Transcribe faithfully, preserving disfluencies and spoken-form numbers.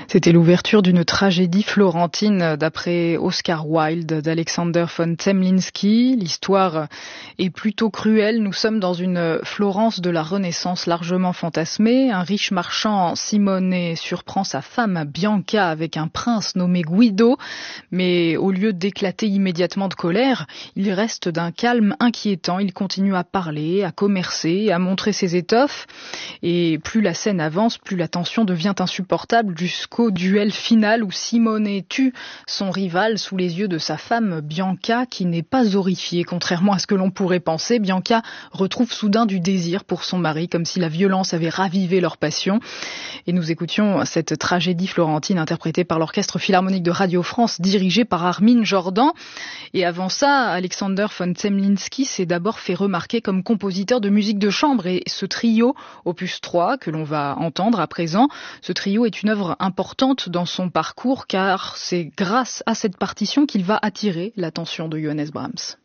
C'était l'ouverture d'une tragédie florentine d'après Oscar Wilde d'Alexander von Zemlinsky. L'histoire est plutôt cruelle. Nous sommes dans une Florence de la Renaissance largement fantasmée. Un riche marchand, Simone, surprend sa femme Bianca avec un prince nommé Guido. Mais au lieu d'éclater immédiatement de colère, il reste d'un calme inquiétant. Il continue à parler, à commercer, à montrer ses étoffes. Et plus la scène avance, plus la tension devient insupportable jusqu'au duel final où Simone tue son rival sous les yeux de sa femme Bianca, qui n'est pas horrifiée. Contrairement à ce que l'on pourrait penser, Bianca retrouve soudain du désir pour son mari, comme si la violence avait ravivé leur passion. Et nous écoutions cette tragédie florentine interprétée par l'Orchestre Philharmonique de Radio France, dirigé par Armin Jordan. Et avant ça, Alexander von Zemlinsky s'est d'abord fait remarquer comme compositeur de musique de chambre. Et ce trio, opus trois, que l'on va entendre à présent, ce trio est une œuvre importante dans son parcours, car c'est grâce à cette partition qu'il va attirer l'attention de Johannes Brahms.